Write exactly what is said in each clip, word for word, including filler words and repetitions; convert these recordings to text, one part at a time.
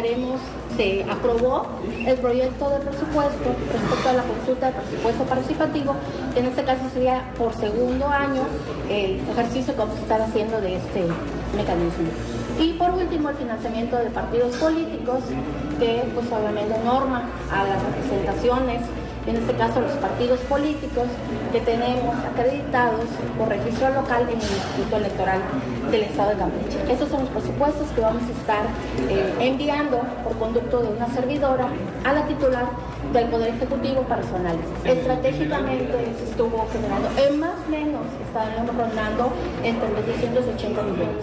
estaremos, se aprobó el proyecto de presupuesto respecto a la consulta de presupuesto participativo, que en este caso sería por segundo año el ejercicio que vamos a estar haciendo de este mecanismo. Y por último, el financiamiento de partidos políticos, que pues obviamente norma a las representaciones, en este caso los partidos políticos que tenemos acreditados por registro local en el Instituto Electoral del Estado de Campeche. Estos son los presupuestos que vamos a estar eh, enviando por conducto de una servidora a la titular del Poder Ejecutivo para su análisis. Estratégicamente se estuvo generando, en más o menos estaremos rondando entre los doscientos ochenta millones.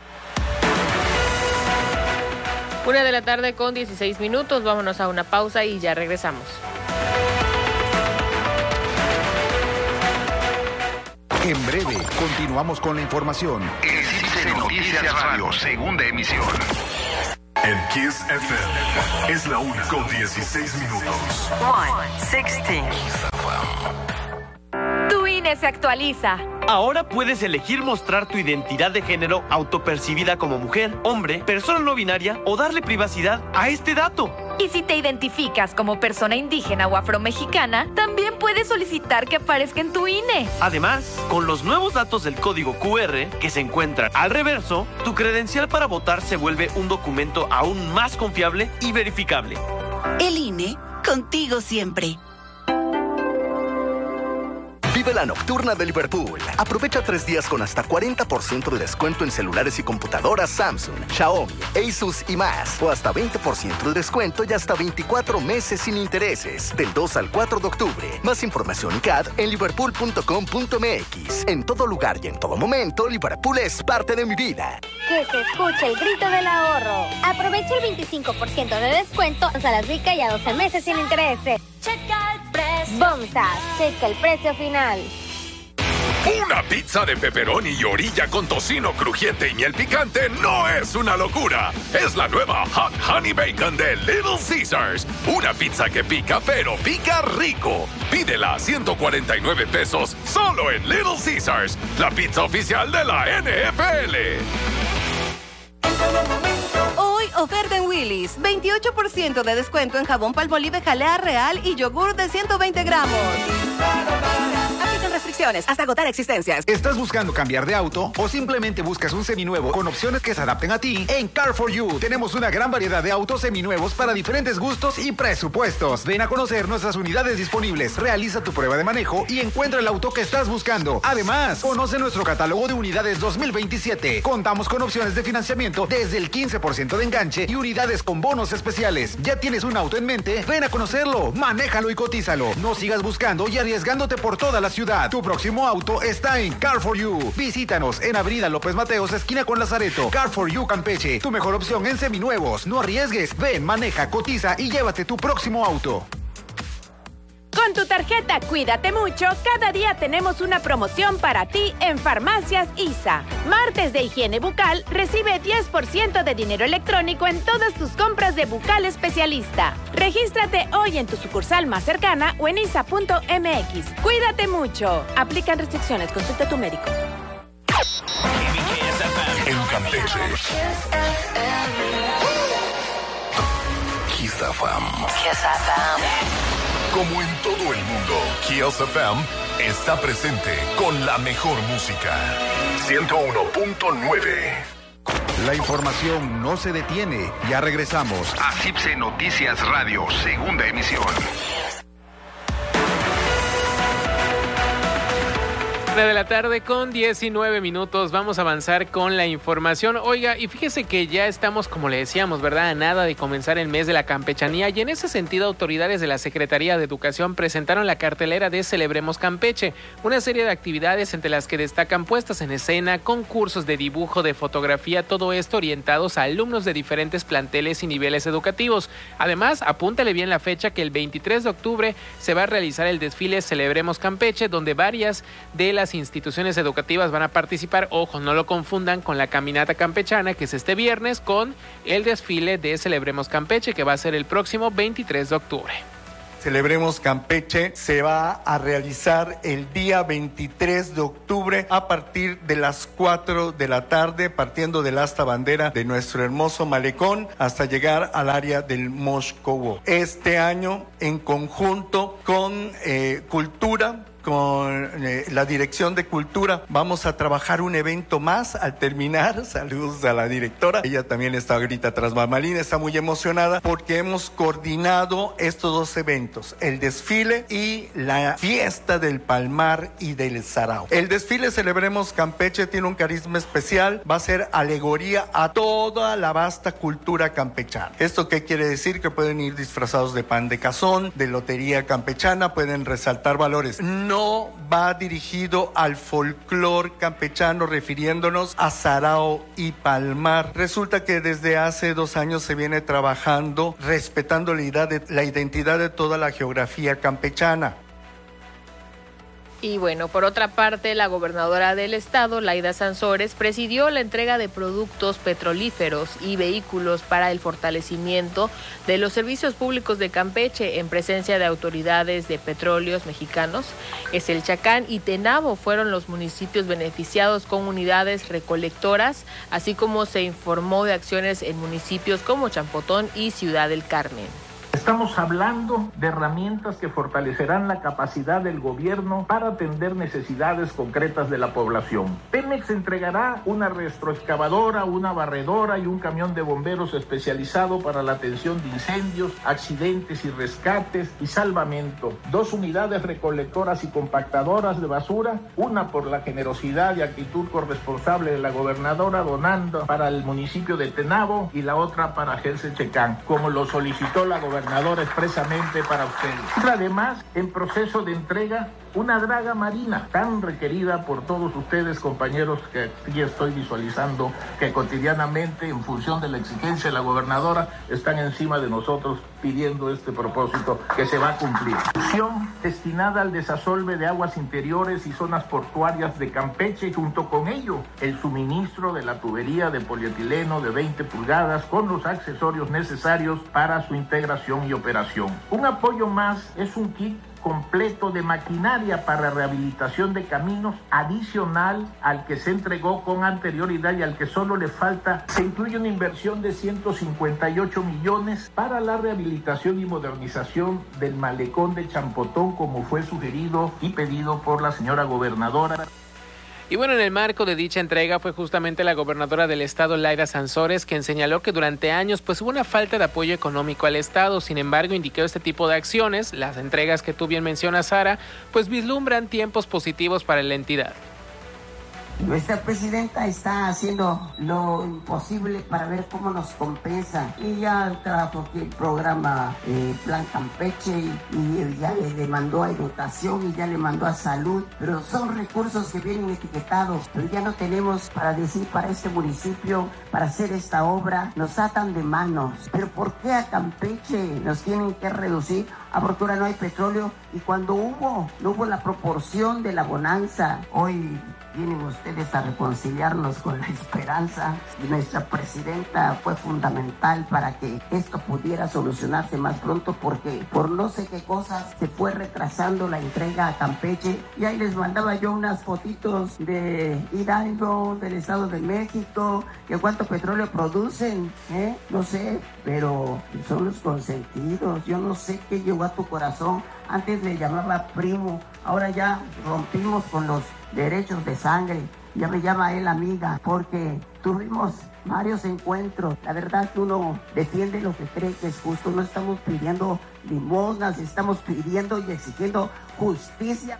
Una de la tarde con dieciséis minutos, vámonos a una pausa y ya regresamos. En breve, continuamos con la información. En C I C E Noticias Radio, segunda emisión. En Kiss F M es la una con dieciséis minutos. one sixteen. Tu I N E se actualiza. Ahora puedes elegir mostrar tu identidad de género autopercibida como mujer, hombre, persona no binaria o darle privacidad a este dato. Y si te identificas como persona indígena o afromexicana, también puedes solicitar que aparezca en tu I N E. Además, con los nuevos datos del código Q R que se encuentran al reverso, tu credencial para votar se vuelve un documento aún más confiable y verificable. El I N E, contigo siempre. Vive la nocturna de Liverpool. Aprovecha tres días con hasta cuarenta por ciento de descuento en celulares y computadoras Samsung, Xiaomi, Asus y más. O hasta veinte por ciento de descuento y hasta veinticuatro meses sin intereses. Del dos al cuatro de octubre. Más información y C A D en liverpool punto com punto m x. En todo lugar y en todo momento, Liverpool es parte de mi vida. Que se escuche el grito del ahorro. Aprovecha el veinticinco por ciento de descuento a la rica y a doce meses sin intereses. Checa el precio. Bomsa, checa el precio final. Una pizza de pepperoni y orilla con tocino crujiente y miel picante no es una locura. Es la nueva Hot Honey Bacon de Little Caesars. Una pizza que pica, pero pica rico. Pídela a ciento cuarenta y nueve pesos solo en Little Caesars, la pizza oficial de la N F L. Hoy, oferta en Willy's. veintiocho por ciento de descuento en jabón Palmolive Jalea Real y yogur de ciento veinte gramos. Aplican restricciones hasta agotar existencias. ¿Estás buscando cambiar de auto o simplemente buscas un seminuevo con opciones que se adapten a ti? En Car for You tenemos una gran variedad de autos seminuevos para diferentes gustos y presupuestos. Ven a conocer nuestras unidades disponibles, realiza tu prueba de manejo y encuentra el auto que estás buscando. Además, conoce nuestro catálogo de unidades dos mil veintisiete. Contamos con opciones de financiamiento desde el quince por ciento de enganche y unidades con bonos especiales. ¿Ya tienes un auto en mente? Ven a conocerlo, manéjalo y cotízalo. No sigas buscando y arriesgándote por toda la ciudad. Tu próximo auto está en Car for You. Visítanos en Avenida López Mateos, esquina con Lazareto. Car for You Campeche, tu mejor opción en seminuevos. No arriesgues, ven, maneja, cotiza y llévate tu próximo auto. Con tu tarjeta Cuídate Mucho, cada día tenemos una promoción para ti en Farmacias I S A. Martes de higiene bucal, recibe diez por ciento de dinero electrónico en todas tus compras de bucal especialista. Regístrate hoy en tu sucursal más cercana o en isa punto m x. Cuídate mucho. Aplican restricciones, consulta a tu médico. En Campeche. Kiss F M. Kiss F M. Como en todo el mundo, Kiss F M está presente con la mejor música. ciento uno punto nueve. La información no se detiene. Ya regresamos. A C I P S E Noticias Radio, segunda emisión. Una de la tarde con diecinueve minutos, vamos a avanzar con la información. Oiga, y fíjese que ya estamos, como le decíamos, ¿verdad?, a nada de comenzar el mes de la campechanía, y en ese sentido autoridades de la Secretaría de Educación presentaron la cartelera de Celebremos Campeche, una serie de actividades entre las que destacan puestas en escena, concursos de dibujo, de fotografía, todo esto orientados a alumnos de diferentes planteles y niveles educativos. Además, apúntale bien la fecha, que el veintitrés de octubre se va a realizar el desfile Celebremos Campeche, donde varias de las Las instituciones educativas van a participar. Ojo, no lo confundan con la caminata campechana, que es este viernes, con el desfile de Celebremos Campeche, que va a ser el próximo veintitrés de octubre. Celebremos Campeche se va a realizar el día veintitrés de octubre a partir de las cuatro de la tarde, partiendo del asta bandera de nuestro hermoso malecón hasta llegar al área del Moscow. Este año, en conjunto con eh, Cultura, con eh, la Dirección de Cultura, vamos a trabajar un evento más al terminar. Saludos a la directora, ella también está ahorita tras bambalinas, está muy emocionada porque hemos coordinado estos dos eventos, el desfile y la fiesta del Palmar y del Sarao. El desfile Celebremos Campeche tiene un carisma especial, va a ser alegoría a toda la vasta cultura campechana. ¿Esto qué quiere decir? Que pueden ir disfrazados de pan de cazón, de lotería campechana, pueden resaltar valores. No No va dirigido al folclor campechano, refiriéndonos a Sarao y Palmar. Resulta que desde hace dos años se viene trabajando respetando la identidad de, la identidad de toda la geografía campechana. Y bueno, por otra parte, la gobernadora del estado, Laida Sansores, presidió la entrega de productos petrolíferos y vehículos para el fortalecimiento de los servicios públicos de Campeche en presencia de autoridades de petróleos mexicanos. Eselchacán y Tenabo fueron los municipios beneficiados con unidades recolectoras, así como se informó de acciones en municipios como Champotón y Ciudad del Carmen. Estamos hablando de herramientas que fortalecerán la capacidad del gobierno para atender necesidades concretas de la población. Pemex entregará una retroexcavadora, una barredora y un camión de bomberos especializado para la atención de incendios, accidentes y rescates y salvamento. Dos unidades recolectoras y compactadoras de basura, una por la generosidad y actitud corresponsable de la gobernadora donando para el municipio de Tenabo y la otra para Eselchacán, como lo solicitó la gobernadora expresamente para ustedes. Además, en proceso de entrega, una draga marina tan requerida por todos ustedes, compañeros, que aquí estoy visualizando que cotidianamente, en función de la exigencia de la gobernadora, están encima de nosotros pidiendo este propósito que se va a cumplir. Acción destinada al desasolve de aguas interiores y zonas portuarias de Campeche, y junto con ello, el suministro de la tubería de polietileno de veinte pulgadas con los accesorios necesarios para su integración y operación. Un apoyo más es un kit completo de maquinaria para rehabilitación de caminos adicional al que se entregó con anterioridad y al que solo le falta. Se incluye una inversión de ciento cincuenta y ocho millones para la rehabilitación y modernización del malecón de Champotón, como fue sugerido y pedido por la señora gobernadora. Y bueno, en el marco de dicha entrega fue justamente la gobernadora del estado, Laida Sansores, quien señaló que durante años pues hubo una falta de apoyo económico al estado. Sin embargo, indicó este tipo de acciones, las entregas que tú bien mencionas, Sara, pues vislumbran tiempos positivos para la entidad. Nuestra presidenta está haciendo lo imposible para ver cómo nos compensa. Y ya trajo aquí el programa eh, Plan Campeche y, y ya le mandó a educación y ya le mandó a salud. Pero son recursos que vienen etiquetados. Pero ya no tenemos para decir para este municipio, para hacer esta obra. Nos atan de manos. Pero ¿por qué a Campeche nos tienen que reducir? Ah, porque ahora no hay petróleo. Y cuando hubo, no hubo la proporción de la bonanza. Hoy vienen ustedes a reconciliarnos con la esperanza, y nuestra presidenta fue fundamental para que esto pudiera solucionarse más pronto, porque por no sé qué cosas se fue retrasando la entrega a Campeche. Y ahí les mandaba yo unas fotitos de Hidalgo, del Estado de México, que cuánto petróleo producen, ¿eh? No sé, pero son los consentidos. Yo no sé qué llegó a tu corazón. Antes le llamaba primo, ahora ya rompimos con los derechos de sangre. Ya me llama él amiga, porque tuvimos varios encuentros. La verdad que uno defiende lo que cree que es justo. No estamos pidiendo limosnas, estamos pidiendo y exigiendo justicia.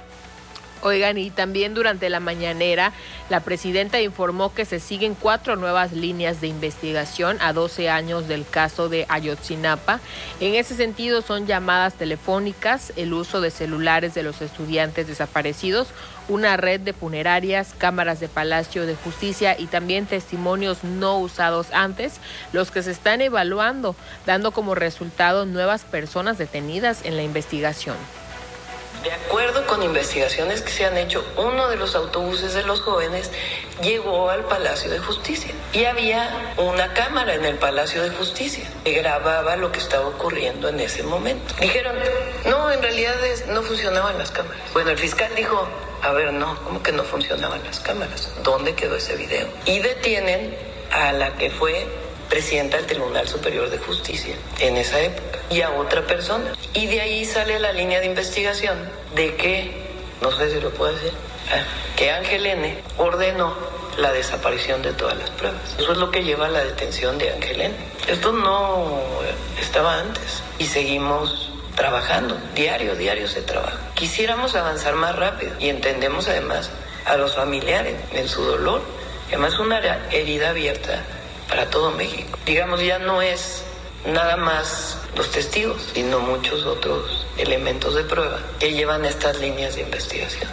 Oigan, y también durante la mañanera, la presidenta informó que se siguen cuatro nuevas líneas de investigación a doce años del caso de Ayotzinapa. En ese sentido, son llamadas telefónicas, el uso de celulares de los estudiantes desaparecidos, una red de funerarias, cámaras de Palacio de Justicia y también testimonios no usados antes, los que se están evaluando, dando como resultado nuevas personas detenidas en la investigación. De acuerdo con investigaciones que se han hecho, uno de los autobuses de los jóvenes llegó al Palacio de Justicia y había una cámara en el Palacio de Justicia que grababa lo que estaba ocurriendo en ese momento. Dijeron, no, en realidad es, no funcionaban las cámaras. Bueno, el fiscal dijo, a ver, no, ¿cómo que no funcionaban las cámaras? ¿Dónde quedó ese video? Y detienen a la que fue presidenta del Tribunal Superior de Justicia en esa época y a otra persona. Y de ahí sale la línea de investigación de que, no sé si lo puedo decir, que Ángel N. ordenó la desaparición de todas las pruebas. Eso es lo que lleva a la detención de Ángel N. Esto no estaba antes y seguimos trabajando, diario, diario se trabaja. Quisiéramos avanzar más rápido y entendemos además a los familiares en su dolor. Además, una herida abierta para todo México. Digamos, ya no es nada más los testigos, sino muchos otros elementos de prueba que llevan estas líneas de investigación.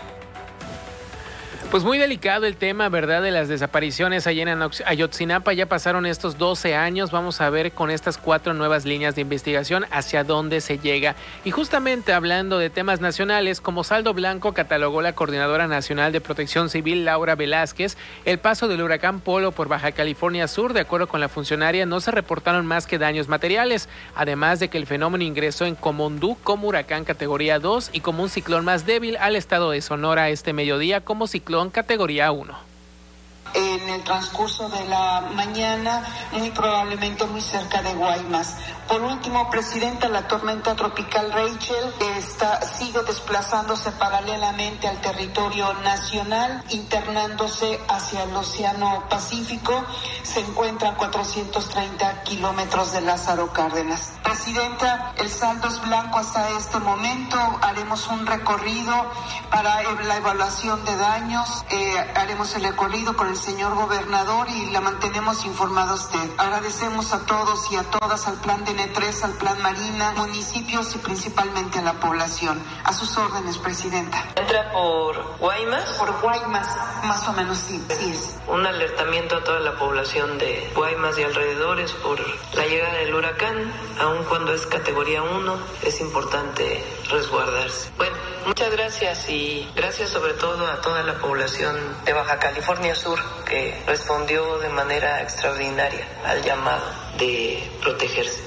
Pues muy delicado el tema, ¿verdad?, de las desapariciones allá en Ayotzinapa. Ya pasaron estos doce años. Vamos a ver con estas cuatro nuevas líneas de investigación hacia dónde se llega. Y justamente hablando de temas nacionales, como saldo blanco catalogó la Coordinadora Nacional de Protección Civil, Laura Velázquez, el paso del huracán Polo por Baja California Sur. De acuerdo con la funcionaria, no se reportaron más que daños materiales, además de que el fenómeno ingresó en Comondú como huracán categoría dos y como un ciclón más débil al estado de Sonora este mediodía como ciclón categoría uno. En el transcurso de la mañana, muy probablemente muy cerca de Guaymas. Por último, Presidenta, la tormenta tropical Rachel está, sigue desplazándose paralelamente al territorio nacional, internándose hacia el Océano Pacífico. Se encuentra a cuatrocientos treinta kilómetros de Lázaro Cárdenas. Presidenta, el saldo es blanco hasta este momento. Haremos un recorrido para la evaluación de daños. Eh, haremos el recorrido con el señor gobernador y la mantenemos informada a usted. Agradecemos a todos y a todas, al plan D N tres, al plan Marina, municipios y principalmente a la población. A sus órdenes, Presidenta. ¿Entra por Guaymas? Por Guaymas, más o menos, sí, sí es. Un alertamiento a toda la población de Guaymas y alrededores por la llegada del huracán, aun cuando es categoría uno, es importante resguardarse. Bueno, muchas gracias y gracias sobre todo a toda la población de Baja California Sur que respondió de manera extraordinaria al llamado de protegerse.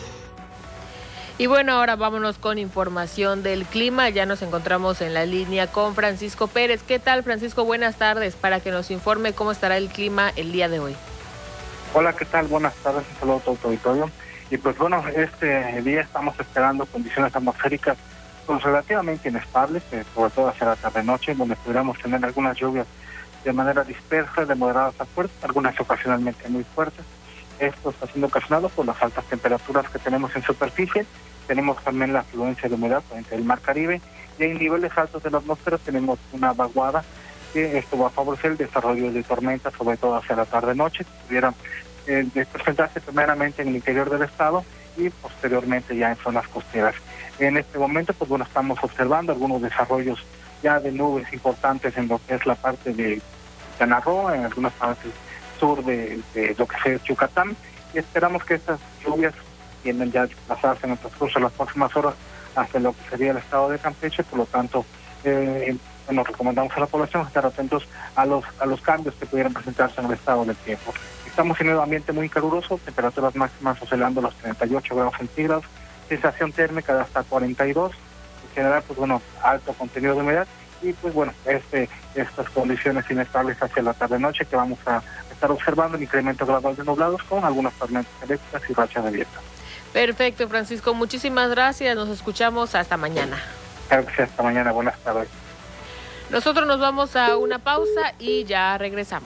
Y bueno, ahora vámonos con información del clima. Ya nos encontramos en la línea con Francisco Pérez. ¿Qué tal, Francisco? Buenas tardes, para que nos informe cómo estará el clima el día de hoy. Hola, ¿qué tal? Buenas tardes, un saludo a todo tu auditorio. Y pues bueno, este día estamos esperando condiciones atmosféricas pues relativamente inestables, eh, sobre todo hacia la tarde-noche, donde pudiéramos tener algunas lluvias de manera dispersa, de moderadas a fuertes, algunas ocasionalmente muy fuertes. Esto está siendo ocasionado por las altas temperaturas que tenemos en superficie. Tenemos también la afluencia de humedad entre el Mar Caribe y en niveles altos de la atmósfera tenemos una vaguada que esto va a favorecer el desarrollo de tormentas, sobre todo hacia la tarde-noche, que pudieran eh, presentarse primeramente en el interior del estado y posteriormente ya en zonas costeras. En este momento, pues bueno, estamos observando algunos desarrollos ya de nubes importantes en lo que es la parte de Quintana Roo, en algunas partes sur de, de lo que es Yucatán, y esperamos que estas lluvias tienden ya a desplazarse en el transcurso de las próximas horas hacia lo que sería el estado de Campeche. Por lo tanto, eh, bueno, recomendamos a la población estar atentos a los a los cambios que pudieran presentarse en el estado del tiempo. Estamos en un ambiente muy caluroso, temperaturas máximas oscilando los treinta y ocho grados centígrados, sensación térmica de hasta cuarenta y dos, en general, pues bueno, alto contenido de humedad, y pues bueno, este estas condiciones inestables hacia la tarde-noche que vamos a estar observando, el incremento gradual de nublados con algunas tormentas eléctricas y rachas de viento. Perfecto, Francisco, muchísimas gracias, nos escuchamos hasta mañana. Claro que sí, hasta mañana, buenas tardes. Nosotros nos vamos a una pausa y ya regresamos.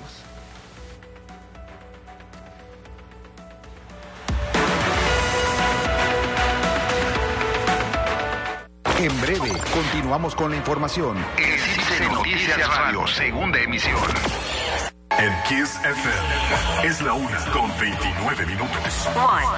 En breve, continuamos con la información. En C I C E Noticias Radio, segunda emisión. En Kiss F M es la una con veintinueve minutos.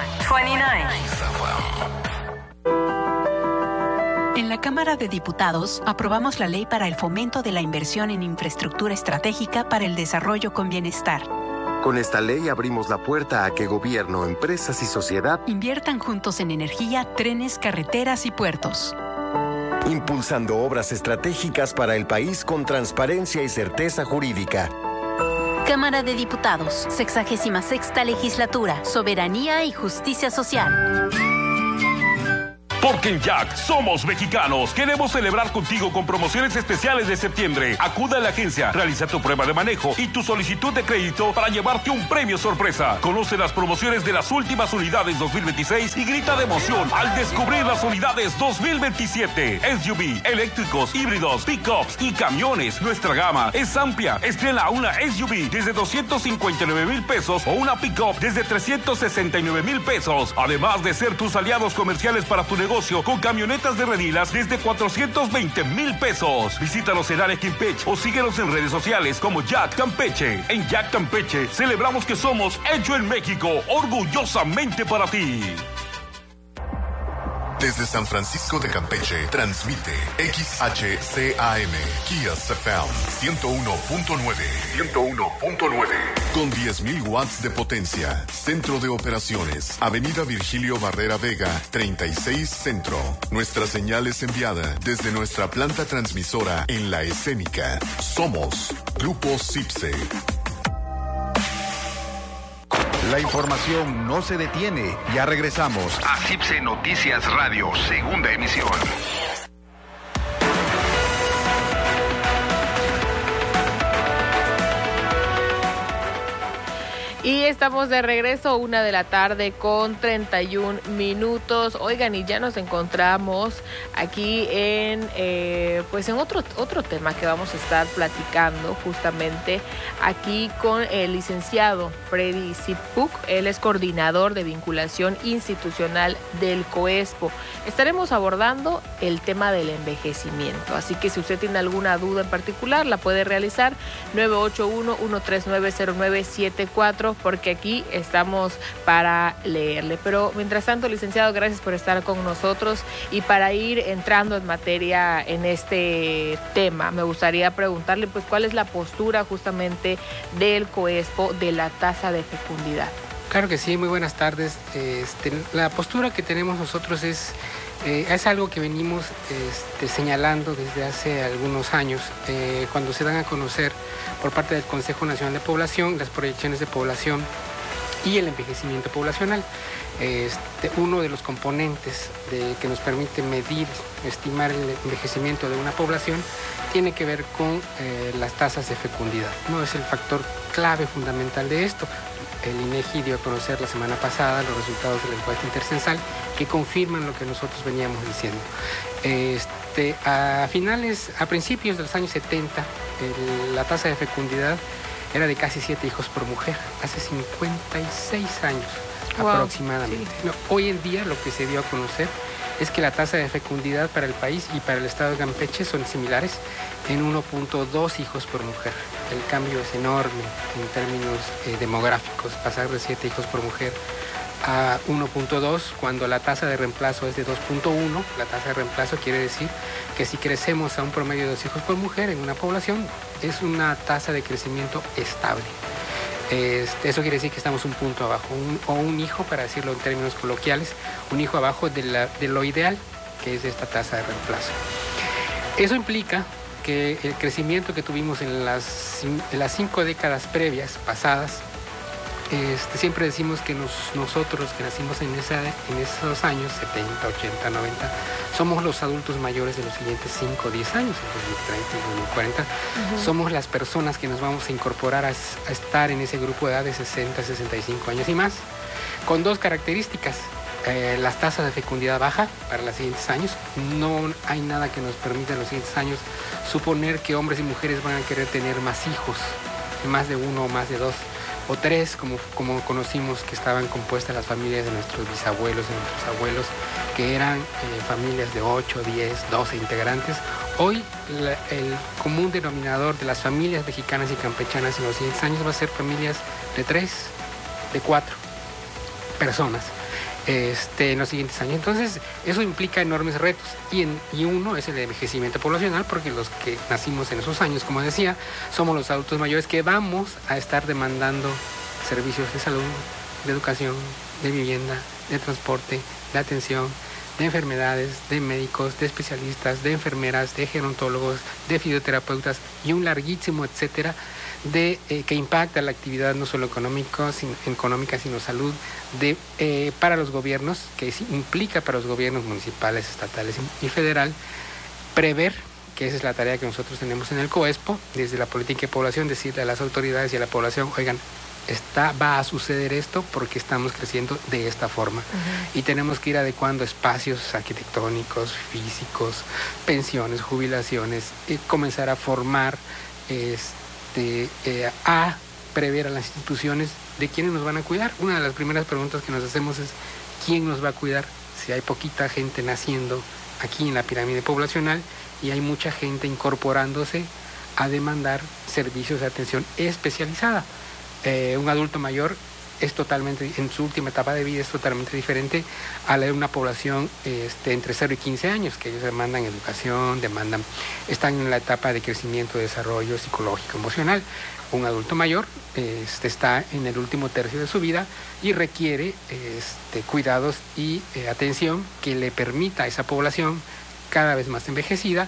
En la Cámara de Diputados aprobamos la ley para el fomento de la inversión en infraestructura estratégica para el desarrollo con bienestar. Con esta ley abrimos la puerta a que gobierno, empresas y sociedad inviertan juntos en energía, trenes, carreteras y puertos. impulsando obras estratégicas para el país con transparencia y certeza jurídica. Cámara de Diputados, sexagésima sexta legislatura, soberanía y justicia social. Porque en Jack somos mexicanos. Queremos celebrar contigo con promociones especiales de septiembre. Acude a la agencia, realiza tu prueba de manejo y tu solicitud de crédito para llevarte un premio sorpresa. Conoce las promociones de las últimas unidades dos mil veintiséis y grita de emoción al descubrir las unidades dos mil veintisiete. S U V, eléctricos, híbridos, pickups y camiones. Nuestra gama es amplia. Estrena una S U V desde doscientos cincuenta y nueve mil pesos o una pickup desde trescientos sesenta y nueve mil pesos. Además de ser tus aliados comerciales para tu negocio con camionetas de redilas desde cuatrocientos veinte mil pesos. Visítanos en área Campeche o síguenos en redes sociales como Jack Campeche. En Jack Campeche celebramos que somos hecho en México, orgullosamente para ti. Desde San Francisco de Campeche, transmite X H C A M, Kias F M, ciento uno punto nueve. ciento uno punto nueve. Con diez mil watts de potencia. Centro de operaciones. Avenida Virgilio Barrera Vega, treinta y seis Centro. Nuestra señal es enviada desde nuestra planta transmisora en La Escénica. Somos Grupo CIPSE. La información no se detiene. Ya regresamos a CIPSE Noticias Radio, segunda emisión. Y estamos de regreso, una de la tarde con treinta y un minutos. Oigan, y ya nos encontramos aquí en, eh, pues en otro, otro tema que vamos a estar platicando justamente aquí con el licenciado Freddy Sipuk. Él es coordinador de vinculación institucional del COESPO. Estaremos abordando el tema del envejecimiento, así que si usted tiene alguna duda en particular, la puede realizar nueve ocho uno, uno tres nueve, cero nueve siete cuatro, porque aquí estamos para leerle. Pero mientras tanto, licenciado, gracias por estar con nosotros, y para ir entrando en materia en este tema, me gustaría preguntarle pues cuál es la postura justamente del COESPO de la tasa de fecundidad. Claro que sí, muy buenas tardes. Este, la postura que tenemos nosotros es, eh, es algo que venimos este, señalando desde hace algunos años, eh, cuando se dan a conocer por parte del Consejo Nacional de Población las proyecciones de población y el envejecimiento poblacional. Este, uno de los componentes de, que nos permite medir, estimar el envejecimiento de una población tiene que ver con eh, las tasas de fecundidad, ¿no? Es el factor clave fundamental de esto. El INEGI dio a conocer la semana pasada los resultados de la encuesta intercensal que confirman lo que nosotros veníamos diciendo. Este, a finales, a principios de los años setenta, el, la tasa de fecundidad era de casi siete hijos por mujer, hace cincuenta y seis años wow, aproximadamente. Sí. No, hoy en día lo que se dio a conocer es que la tasa de fecundidad para el país y para el estado de Campeche son similares en uno punto dos hijos por mujer. El cambio es enorme en términos eh, demográficos, pasar de siete hijos por mujer a uno punto dos, cuando la tasa de reemplazo es de dos punto uno. La tasa de reemplazo quiere decir que si crecemos a un promedio de dos hijos por mujer en una población, es una tasa de crecimiento estable. Este, eso quiere decir que estamos un punto abajo, un, o un hijo, para decirlo en términos coloquiales, un hijo abajo de, la, de lo ideal, que es esta tasa de reemplazo. Eso implica que el crecimiento que tuvimos en las, en las cinco décadas previas, pasadas, este, siempre decimos que nos, nosotros que nacimos en, esa, en esos años, setenta, ochenta, noventa, somos los adultos mayores de los siguientes cinco o diez años, en dos mil treinta y dos mil cuarenta. Uh-huh. Somos las personas que nos vamos a incorporar a, a estar en ese grupo de edad de sesenta, sesenta y cinco años y más, con dos características. Eh, las tasas de fecundidad baja para los siguientes años. No hay nada que nos permita en los siguientes años suponer que hombres y mujeres van a querer tener más hijos, más de uno o más de dos o tres, como, como conocimos que estaban compuestas las familias de nuestros bisabuelos, de nuestros abuelos, que eran eh, familias de ocho, diez, doce integrantes. Hoy la, el común denominador de las familias mexicanas y campechanas en los siguientes años va a ser familias de tres, de cuatro personas. Este, en los siguientes años. Entonces, eso implica enormes retos. Y, en, y uno es el envejecimiento poblacional, porque los que nacimos en esos años, como decía, somos los adultos mayores que vamos a estar demandando servicios de salud, de educación, de vivienda, de transporte, de atención, de enfermedades, de médicos, de especialistas, de enfermeras, de gerontólogos, de fisioterapeutas y un larguísimo etcétera de eh, que impacta la actividad no solo económico, sino, económica, sino salud de eh, para los gobiernos, que es, implica para los gobiernos municipales, estatales y, y federal, prever, que esa es la tarea que nosotros tenemos en el COESPO, desde la política de población, decirle a las autoridades y a la población, oigan, está, va a suceder esto porque estamos creciendo de esta forma. Uh-huh. Y tenemos que ir adecuando espacios arquitectónicos, físicos, pensiones, jubilaciones, y comenzar a formar este, De, eh, a prever a las instituciones de quiénes nos van a cuidar. Una de las primeras preguntas que nos hacemos es ¿quién nos va a cuidar? Si hay poquita gente naciendo aquí en la pirámide poblacional y hay mucha gente incorporándose a demandar servicios de atención especializada. Eh, un adulto mayor es totalmente, en su última etapa de vida es totalmente diferente a la de una población este, entre cero y quince años, que ellos demandan educación, demandan, están en la etapa de crecimiento, desarrollo psicológico, emocional. Un adulto mayor este, está en el último tercio de su vida y requiere este, cuidados y eh, atención que le permita a esa población cada vez más envejecida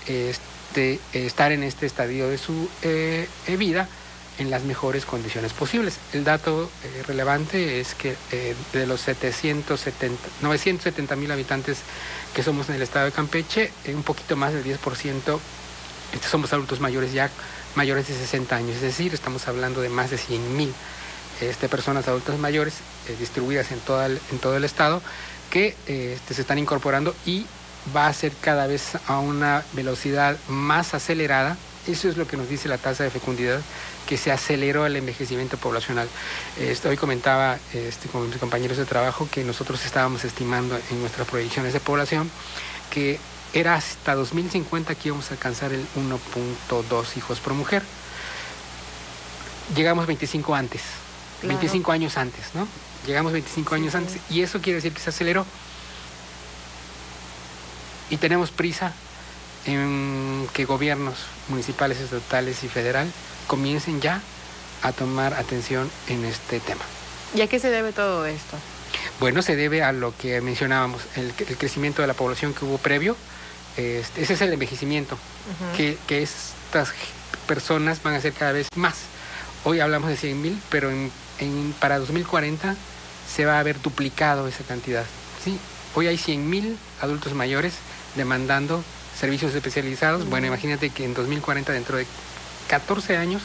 este, estar en este estadio de su eh, vida en las mejores condiciones posibles. El dato eh, relevante es que eh, de los setecientos setenta, novecientos setenta mil habitantes que somos en el estado de Campeche, eh, un poquito más del diez por ciento este, somos adultos mayores ya mayores de sesenta años, es decir, estamos hablando de más de cien mil este, personas adultas mayores eh, distribuidas en, toda el, en todo el estado que eh, este, se están incorporando y va a ser cada vez a una velocidad más acelerada. Eso es lo que nos dice la tasa de fecundidad, que se aceleró el envejecimiento poblacional. Este, hoy comentaba este, con mis compañeros de trabajo que nosotros estábamos estimando en nuestras proyecciones de población que era hasta dos mil cincuenta que íbamos a alcanzar el uno punto dos hijos por mujer. Llegamos veinticinco antes, claro. veinticinco años antes, ¿no? Llegamos veinticinco sí, años sí. antes y eso quiere decir que se aceleró. Y tenemos prisa en que gobiernos municipales, estatales y federal comiencen ya a tomar atención en este tema. ¿Y a qué se debe todo esto? Bueno, se debe a lo que mencionábamos, el, el crecimiento de la población que hubo previo. Este, ese es el envejecimiento, uh-huh. que, que estas personas van a ser cada vez más. Hoy hablamos de cien mil, pero en, en, para dos mil cuarenta se va a haber duplicado esa cantidad, ¿sí? Hoy hay cien mil adultos mayores demandando servicios especializados. Uh-huh. Bueno, imagínate que en dos mil cuarenta, dentro de catorce años,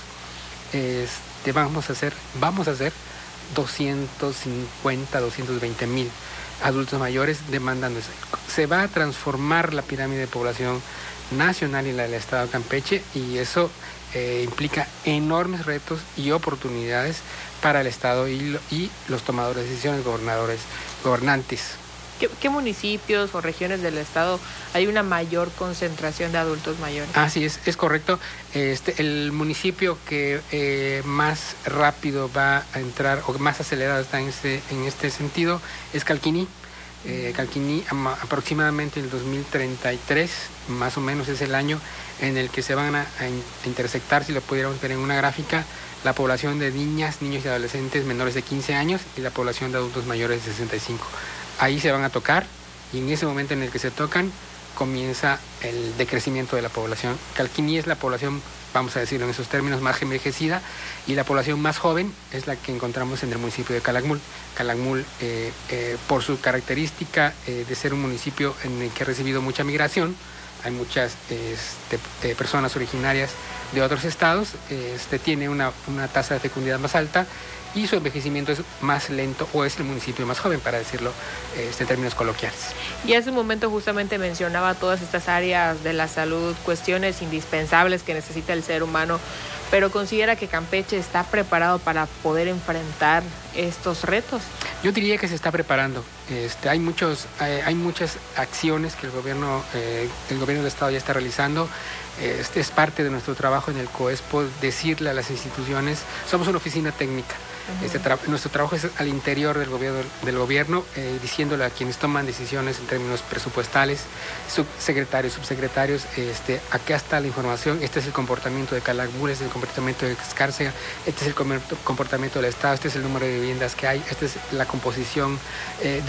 este, vamos a hacer, vamos a hacer doscientos cincuenta, doscientos veinte mil adultos mayores demandando eso. Se va a transformar la pirámide de población nacional y la del estado de Campeche y eso eh, implica enormes retos y oportunidades para el estado y, y los tomadores de decisiones, gobernadores, gobernantes. ¿Qué, ¿Qué municipios o regiones del estado hay una mayor concentración de adultos mayores? Ah, sí, es, es correcto. Este, el municipio que eh, más rápido va a entrar o más acelerado está en este, en este sentido es Calquiní. Eh, Calquiní aproximadamente el dos mil treinta y tres, más o menos es el año en el que se van a, a intersectar, si lo pudiéramos ver en una gráfica, la población de niñas, niños y adolescentes menores de quince años y la población de adultos mayores de sesenta y cinco. Ahí se van a tocar y en ese momento en el que se tocan comienza el decrecimiento de la población. Calquiní es la población, vamos a decirlo en esos términos, más envejecida y la población más joven es la que encontramos en el municipio de Calakmul. Calakmul, eh, eh, por su característica eh, de ser un municipio en el que ha recibido mucha migración, hay muchas este, eh, personas originarias de otros estados, este, tiene una, una tasa de fecundidad más alta y su envejecimiento es más lento o es el municipio más joven, para decirlo este, en términos coloquiales. Y hace un momento justamente mencionaba todas estas áreas de la salud, cuestiones indispensables que necesita el ser humano, pero considera que Campeche está preparado para poder enfrentar estos retos. Yo diría que se está preparando. Este, hay muchos, hay, hay muchas acciones que el gobierno, eh, el gobierno del estado ya está realizando. Este es parte de nuestro trabajo en el COESPO, decirle a las instituciones, somos una oficina técnica. Uh-huh. Este tra- nuestro trabajo es al interior del gobierno, del gobierno eh, diciéndole a quienes toman decisiones en términos presupuestales, subsecretarios, subsecretarios, este, acá está la información, este es el comportamiento de Calakmul, este es el comportamiento de Escárcega, este es el comportamiento del Estado, este es el número de viviendas que hay, esta es la composición eh, de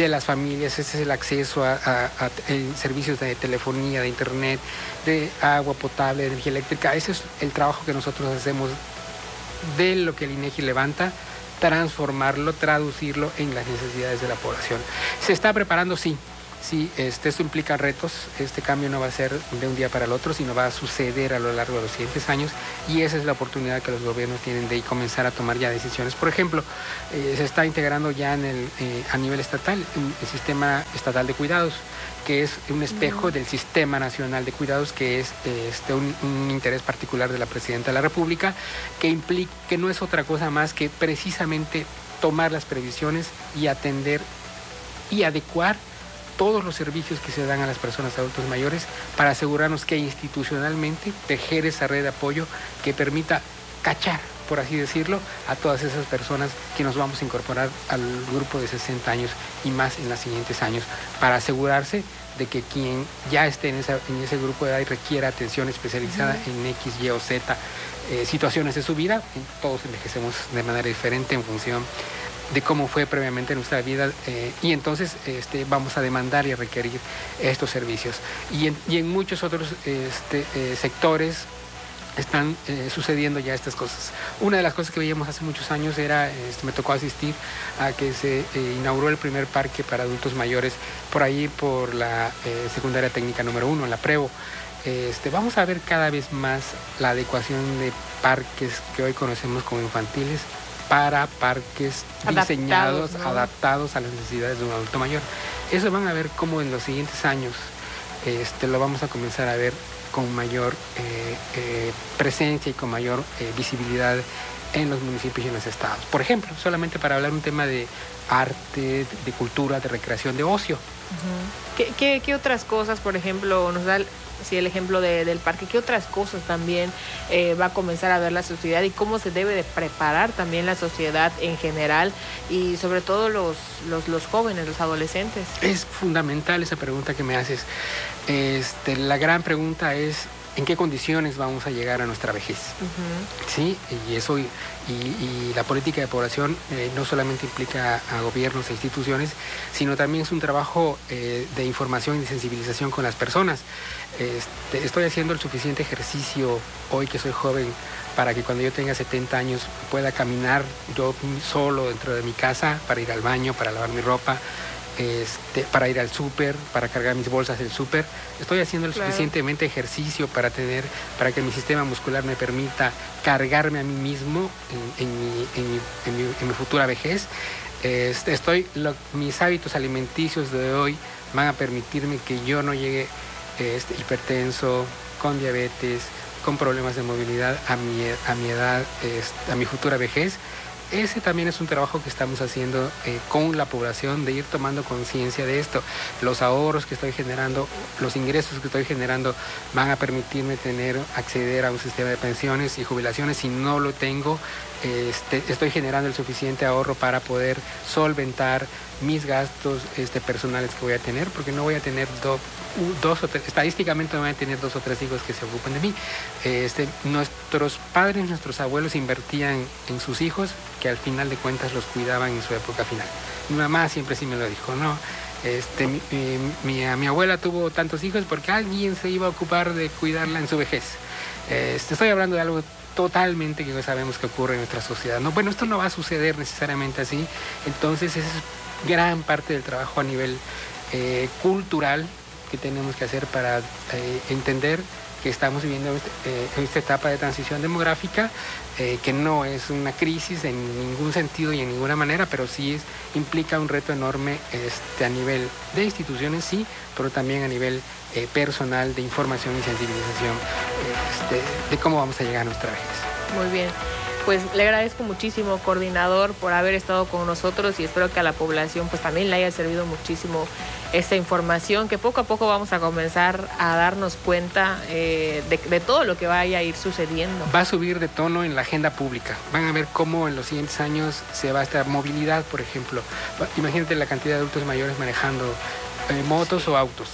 de las familias. Ese es el acceso a, a, a servicios de telefonía, de internet, de agua potable, de energía eléctrica. Ese es el trabajo que nosotros hacemos de lo que el INEGI levanta, transformarlo, traducirlo en las necesidades de la población. ¿Se está preparando? Sí. Sí, este, esto implica retos. Este cambio no va a ser de un día para el otro, sino va a suceder a lo largo de los siguientes años, y esa es la oportunidad que los gobiernos tienen de comenzar a tomar ya decisiones. Por ejemplo, eh, se está integrando ya en el, eh, a nivel estatal el, el sistema estatal de cuidados, que es un espejo del Sistema Nacional de Cuidados, que es este, un, un interés particular de la Presidenta de la República, que implica, que no es otra cosa más que precisamente tomar las previsiones y atender y adecuar todos los servicios que se dan a las personas adultos mayores para asegurarnos que institucionalmente tejer esa red de apoyo que permita cachar, por así decirlo, a todas esas personas que nos vamos a incorporar al grupo de sesenta años y más en los siguientes años, para asegurarse de que quien ya esté en, esa, en ese grupo de edad y requiera atención especializada uh-huh. en X, Y o Z eh, situaciones de su vida, todos envejecemos de manera diferente en función de cómo fue previamente nuestra vida, eh, y entonces este, vamos a demandar y a requerir estos servicios. Y en, y en muchos otros este, eh, sectores están eh, sucediendo ya estas cosas. Una de las cosas que veíamos hace muchos años era, este, me tocó asistir a que se eh, inauguró el primer parque para adultos mayores por ahí, por la eh, secundaria técnica número uno, la Prevo. Este, vamos a ver cada vez más la adecuación de parques que hoy conocemos como infantiles para parques adaptados, diseñados, ¿no? adaptados a las necesidades de un adulto mayor. Eso van a ver cómo en los siguientes años este, lo vamos a comenzar a ver con mayor eh, eh, presencia y con mayor eh, visibilidad en los municipios y en los estados. Por ejemplo, solamente para hablar un tema de arte, de cultura, de recreación, de ocio. Uh-huh. ¿Qué, qué, qué otras cosas, por ejemplo, nos da el, sí, el ejemplo de, del parque, qué otras cosas también eh, va a comenzar a ver la sociedad y cómo se debe de preparar también la sociedad en general y sobre todo los, los, los jóvenes, los adolescentes? Es fundamental esa pregunta que me haces. Este, la gran pregunta es ¿en qué condiciones vamos a llegar a nuestra vejez? Uh-huh. Sí, y eso y, y la política de población eh, no solamente implica a gobiernos e instituciones, sino también es un trabajo eh, de información y de sensibilización con las personas. Este, estoy haciendo el suficiente ejercicio hoy que soy joven para que cuando yo tenga setenta años pueda caminar yo solo dentro de mi casa para ir al baño, para lavar mi ropa, Este, para ir al súper, para cargar mis bolsas del súper. Estoy haciendo el claro. suficientemente ejercicio para tener, para que mi sistema muscular me permita cargarme a mí mismo en, en, mi, en, mi, en, mi, en mi futura vejez. Este, estoy, lo, mis hábitos alimenticios de hoy van a permitirme que yo no llegue este, hipertenso, con diabetes, con problemas de movilidad a mi, a mi edad, este, a mi futura vejez. Ese también es un trabajo que estamos haciendo eh, con la población, de ir tomando conciencia de esto. Los ahorros que estoy generando, los ingresos que estoy generando van a permitirme tener, acceder a un sistema de pensiones y jubilaciones. Si no lo tengo, este, estoy generando el suficiente ahorro para poder solventar mis gastos este, personales que voy a tener, porque no voy a tener do, dos o tres, estadísticamente no voy a tener dos o tres hijos que se ocupen de mí. Este, nuestros padres, nuestros abuelos invertían en sus hijos, que al final de cuentas los cuidaban en su época final. Mi mamá siempre sí me lo dijo, ¿no? Este, mi, mi, mi abuela tuvo tantos hijos porque alguien se iba a ocupar de cuidarla en su vejez. Este, estoy hablando de algo totalmente que sabemos que ocurre en nuestra sociedad, ¿no? Bueno, esto no va a suceder necesariamente así, entonces esa es gran parte del trabajo a nivel eh, cultural que tenemos que hacer para eh, entender que estamos viviendo eh, esta etapa de transición demográfica, eh, que no es una crisis en ningún sentido y en ninguna manera, pero sí es, implica un reto enorme este, a nivel de instituciones, sí, pero también a nivel eh, personal de información y sensibilización este, de cómo vamos a llegar a nuestra vejez. Muy bien. Pues le agradezco muchísimo, coordinador, por haber estado con nosotros y espero que a la población pues también le haya servido muchísimo esta información, que poco a poco vamos a comenzar a darnos cuenta eh, de, de todo lo que vaya a ir sucediendo. Va a subir de tono en la agenda pública. Van a ver cómo en los siguientes años se va a estar movilidad, por ejemplo. Imagínate la cantidad de adultos mayores manejando eh, motos o autos.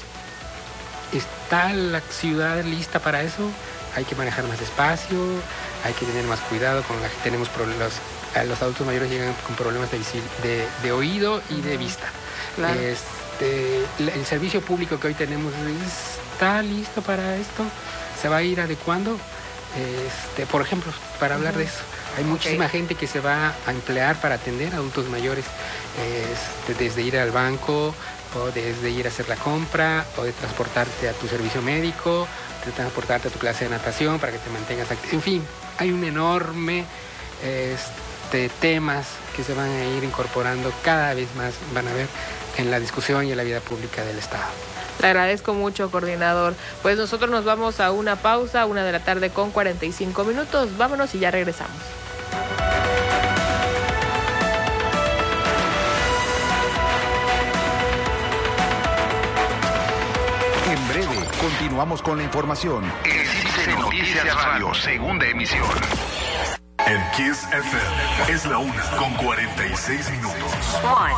¿Está la ciudad lista para eso? Hay que manejar más despacio, hay que tener más cuidado con la que tenemos problemas. Los adultos mayores llegan con problemas de, de, de oído y de vista. Claro. Este, el servicio público que hoy tenemos está listo para esto, se va a ir adecuando. Este, por ejemplo, para hablar uh-huh. de eso, hay muchísima okay. gente que se va a emplear para atender a adultos mayores, este, desde ir al banco, o desde ir a hacer la compra, o de transportarte a tu servicio médico, de transportarte a tu clase de natación para que te mantengas activo. En fin, hay un enorme este, temas que se van a ir incorporando cada vez más, van a ver, en la discusión y en la vida pública del Estado. Le agradezco mucho, coordinador. Pues nosotros nos vamos a una pausa, una de la tarde con cuarenta y cinco minutos. Vámonos y ya regresamos. En breve, continuamos con la información. Existe Noticias Radio, segunda emisión. En Kiss F M es la una con cuarenta y seis minutos. One.